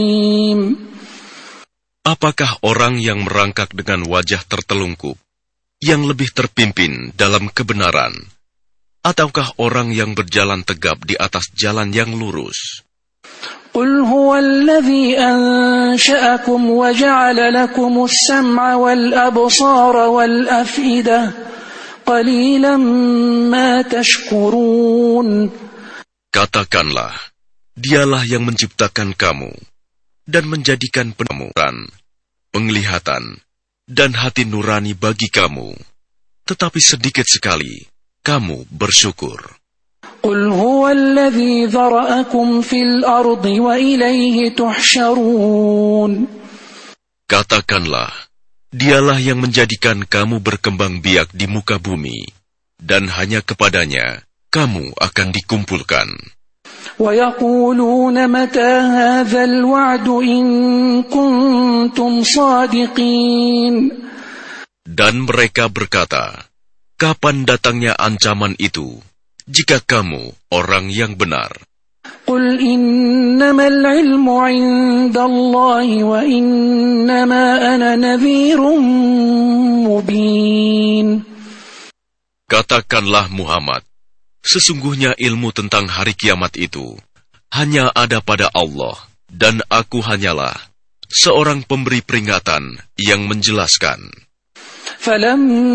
Apakah orang yang merangkak dengan wajah tertelungkup, yang lebih terpimpin dalam kebenaran, ataukah orang yang berjalan tegap di atas jalan yang lurus? قل هو الذي أنشأكم وجعل لكم السمع والأبصار والأفئدة قليلا ما تشكرون. Katakanlah, dialah yang menciptakan kamu dan menjadikan penglihatan dan hati nurani bagi kamu, tetapi sedikit sekali kamu bersyukur. قل هو الذي ذرأكم في الأرض وإليه تحشرون. Katakanlah, dialah yang menjadikan kamu berkembang biak di muka bumi, dan hanya kepadanya kamu akan dikumpulkan. ويقولون متى هذا الوعد إن كنتم صادقين. Dan mereka berkata, kapan datangnya ancaman itu, jika kamu orang yang benar? قل إنما العلم عند الله وإنما أنا نذير مبين. Katakanlah Muhammad, sesungguhnya ilmu tentang hari kiamat itu hanya ada pada Allah, dan aku hanyalah seorang pemberi peringatan yang menjelaskan.